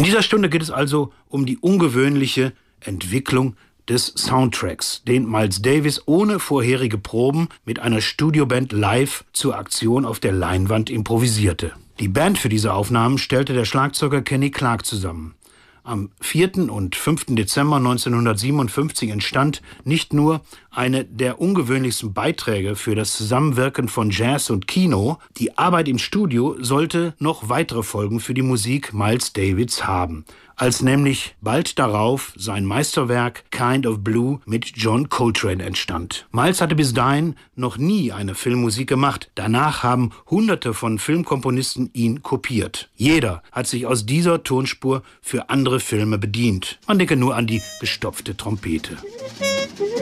In dieser Stunde geht es also um die ungewöhnliche Entwicklung des Soundtracks, den Miles Davis ohne vorherige Proben mit einer Studioband live zur Aktion auf der Leinwand improvisierte. Die Band für diese Aufnahmen stellte der Schlagzeuger Kenny Clarke zusammen. Am 4. und 5. Dezember 1957 entstand nicht nur eine der ungewöhnlichsten Beiträge für das Zusammenwirken von Jazz und Kino, die Arbeit im Studio sollte noch weitere Folgen für die Musik Miles Davis haben, als nämlich bald darauf sein Meisterwerk Kind of Blue mit John Coltrane entstand. Miles hatte bis dahin noch nie eine Filmmusik gemacht. Danach haben Hunderte von Filmkomponisten ihn kopiert. Jeder hat sich aus dieser Tonspur für andere Filme bedient. Man denke nur an die gestopfte Trompete.